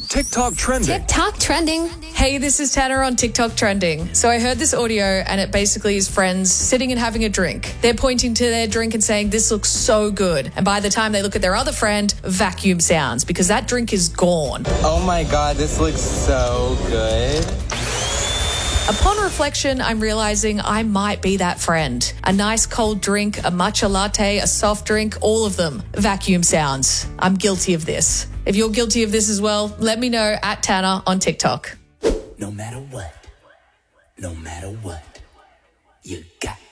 TikTok trending. TikTok trending. Hey, this is Tanner on TikTok trending. So I heard this audio and it basically is friends sitting and having a drink. They're pointing to their drink and saying, this looks so good. And by the time they look at their other friend, vacuum sounds because that drink is gone. Oh my God, this looks so good. Upon reflection, I'm realizing I might be that friend. A nice cold drink, a matcha latte, a soft drink, all of them. Vacuum sounds. I'm guilty of this. If you're guilty of this as well, let me know at Tanner on TikTok. No matter what, you got